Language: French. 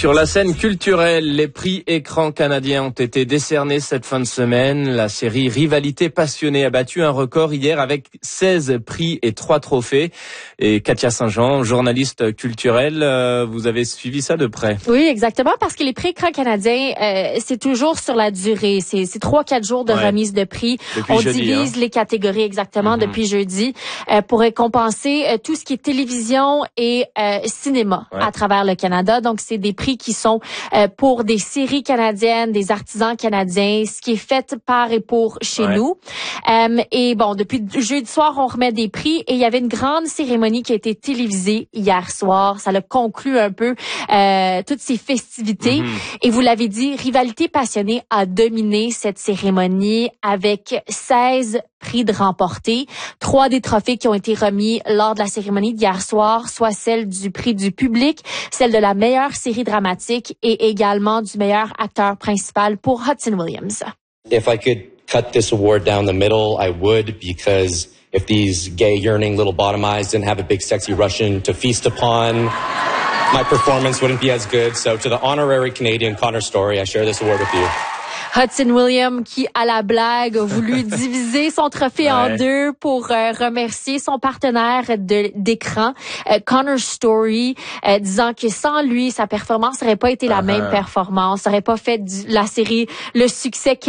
Sur la scène culturelle, les prix écrans canadiens ont été décernés cette fin de semaine. La série Rivalité passionnée a battu un record hier avec 16 prix et 3 trophées. Et Katia Saint-Jean, journaliste culturelle, vous avez suivi ça de près. Oui, exactement, parce que les prix écrans canadiens, c'est toujours sur la durée. C'est 3-4 jours de remise de prix. Depuis On jeudi, divise les catégories exactement depuis jeudi pour récompenser tout ce qui est télévision et cinéma à travers le Canada. Donc, c'est des prix qui sont pour des séries canadiennes, des artisans canadiens, ce qui est fait par et pour chez nous. Et bon, depuis jeudi soir, on remet des prix et il y avait une grande cérémonie qui a été télévisée hier soir. Ça l'a conclu un peu toutes ces festivités. Et vous l'avez dit, Rivalité passionnée a dominé cette cérémonie avec 16 prix de remportés. 3 des trophées qui ont été remis lors de la cérémonie d'hier soir, soit celle du prix du public, celle de la meilleure série dramatique et également du meilleur acteur principal pour Hudson Williams. If I could cut this award down the middle, I would, because if these gay, yearning little bottom eyes didn't have a big, sexy Russian to feast upon, my performance wouldn't be as good. So to the honorary Canadian Connor Story, I share this award with you. Hudson Williams qui, à la blague, a voulu diviser son trophée en deux pour remercier son partenaire d'écran, Connor Story, disant que sans lui, sa performance n'aurait pas été la même performance, n'aurait pas fait la série le succès